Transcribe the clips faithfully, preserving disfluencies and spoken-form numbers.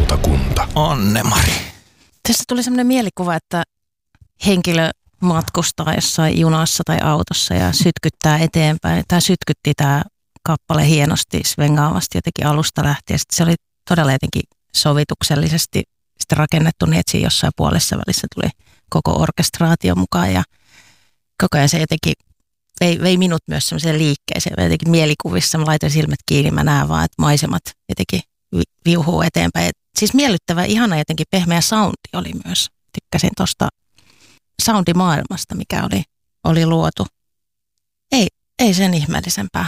Lautakunta. Anne-Mari. Tässä tuli sellainen mielikuva, että henkilö matkustaa jossain junassa tai autossa ja sytkyttää eteenpäin. Tämä sytkytti tämä kappale hienosti, svengaavasti jotenkin alusta lähtien. Sitten se oli todella jotenkin sovituksellisesti sitten rakennettu niin, että siinä jossain puolessa välissä tuli koko orkestraatio mukaan ja koko ajan se jotenkin vei, vei minut myös semmoiseen liikkeeseen. Mä jotenkin mielikuvissa, mä laitoin silmät kiinni, mä näen vaan, että maisemat jotenkin viuhuu eteenpäin. Et siis miellyttävä, ihana jotenkin pehmeä soundi oli myös. Tykkäsin tuosta soundimaailmasta, mikä oli, oli luotu. Ei, ei sen ihmeellisempää.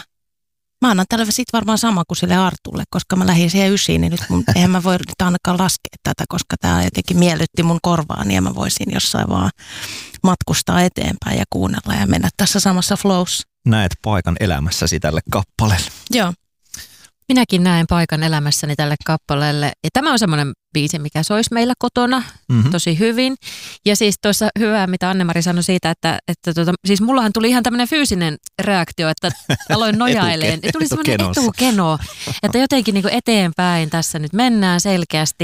Mä annan tälle sit varmaan sama kuin sille Artulle, koska mä lähdin siihen ysiin, niin nyt mun, eihän mä voi nyt ainakaan laskea tätä, koska tää jotenkin miellytti mun korvaani ja mä voisin jossain vaan matkustaa eteenpäin ja kuunnella ja mennä tässä samassa flowssa. Näet paikan elämässäsi tälle kappaleelle. Joo. Minäkin näen paikan elämässäni tälle kappaleelle. Ja tämä on semmoinen biisi, mikä soisi meillä kotona mm-hmm. tosi hyvin. Ja siis tuossa hyvää, mitä Anne-Mari sanoi siitä, että, että tuota, siis mullahan tuli ihan tämmöinen fyysinen reaktio, että aloin nojaileen. Etuke, tuli semmoinen etukeno, että jotenkin niin kuin eteenpäin tässä nyt mennään selkeästi.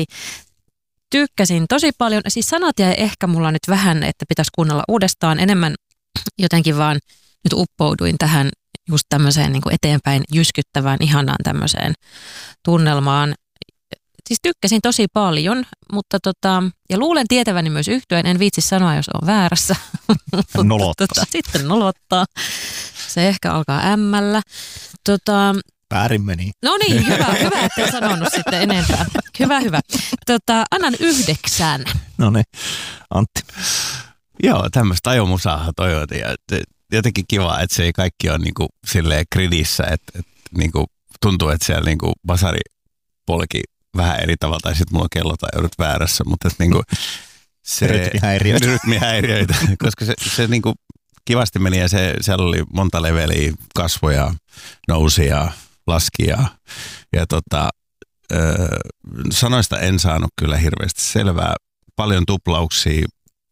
Tykkäsin tosi paljon. Siis sanat jäi ehkä mulla nyt vähän, että pitäisi kuunnella uudestaan enemmän. Jotenkin vaan nyt uppouduin tähän just tämmöiseen niin kuin eteenpäin jyskyttävään, ihanaan tämmöiseen tunnelmaan. Siis tykkäsin tosi paljon, mutta tota, ja luulen tietäväni myös yhtyen, en viitsi sanoa, jos on väärässä. Nolottaa. tota, sitten nolottaa. Se ehkä alkaa ämmällä. Tota, Väärin meni. no niin, hyvä, hyvä, ettei sanonut sitten enempää. Hyvä, hyvä. Tota, annan yhdeksän. No niin, Antti. Joo, tämmöistä ajomusaahan toivotin ja jotenkin kiva, että se ei kaikki ole niinku silleen gridissä, että, että niinku tuntuu, että siellä niinku basari polki vähän eri tavalla tai sitten mulla on kello tai joudut väärässä, mutta että niinku se rytmihäiriöitä, rytmihäiriöitä koska se, se niinku kivasti meni ja se, siellä oli monta leveliä, kasvoja, nousia, laskia ja tota, ö, sanoista en saanut kyllä hirveästi selvää. Paljon tuplauksia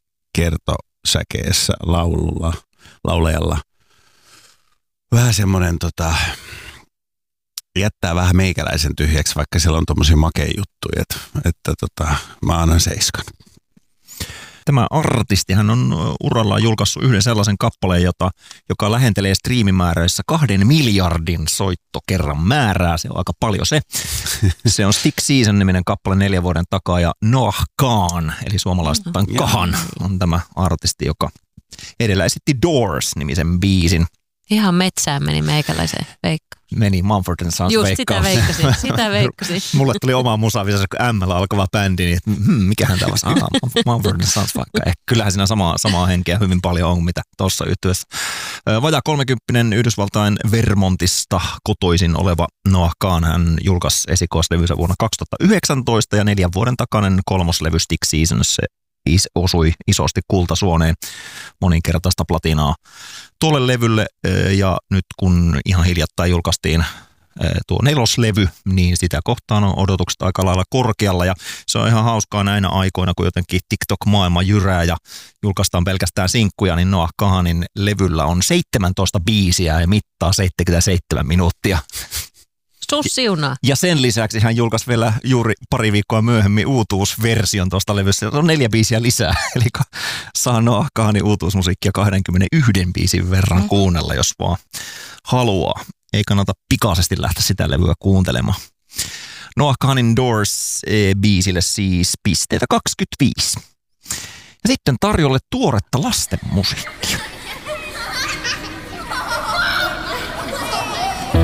kertosäkeessä laululla, laulajalla. Vähän semmoinen tota, jättää vähän meikäläisen tyhjäksi, vaikka siellä on tommosia makea juttuja, että, että tota, mä annan seiskan. Tämä artistihan on urallaan julkaissut yhden sellaisen kappaleen, jota, joka lähentelee striimimääräissä kahden miljardin soittokerran määrää. Se on aika paljon se. Se on Stick Season-niminen kappale neljän vuoden takaa ja Noah Kahan, eli suomalaistaan mm-hmm. Kahan, on tämä artisti, joka edellä esitti Doors-nimisen biisin. Ihan metsään meni meikäläiseen veikka. Meni Mumford and Sons Just veikkaus. sitä veikkasin, sitä veikkasin. Mulle tuli oma musavisa, kun M L alkava bändi, niin että hmm, mikähän tämä on? Ah, Mumford and Sons vaikka. Eh, kyllähän siinä samaa, samaa henkeä hyvin paljon on, mitä tuossa yhtyessä. Vajaa kolmekymppinen Yhdysvaltain Vermontista kotoisin oleva Noah Kahan, hän julkaisi esikoislevynsä vuonna kaksituhattayhdeksäntoista ja neljän vuoden takainen kolmoslevy Stick Season, se osui isosti kultasuoneen, moninkertaista platinaa tuolle levylle, ja nyt kun ihan hiljattain julkaistiin tuo neloslevy, niin sitä kohtaan on odotukset aika lailla korkealla, ja se on ihan hauskaa näinä aikoina, kun jotenkin TikTok-maailma jyrää ja julkaistaan pelkästään sinkkuja, niin Noah Kahanin levyllä on seitsemäntoista biisiä ja mittaa seitsemänkymmentäseitsemän minuuttia. Sussiuna. Ja sen lisäksi hän julkaisi vielä juuri pari viikkoa myöhemmin uutuusversion tuosta levystä. Se on neljä biisiä lisää, eli saa Noah Kahanin uutuusmusiikkia kaksikymmentäyksi biisin verran mm. kuunnella, jos vaan haluaa. Ei kannata pikaisesti lähteä sitä levyä kuuntelemaan. Noah Kahanin Doors-biisille siis pisteitä kaksikymmentäviisi. Ja sitten tarjolle tuoretta lasten musiikkia.